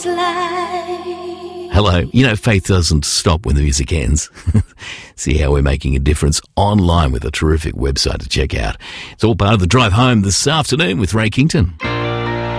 slide. Hello. You know, faith doesn't stop when the music ends. See how we're making a difference online with a terrific website to check out. It's all part of the drive home this afternoon with Ray Kington.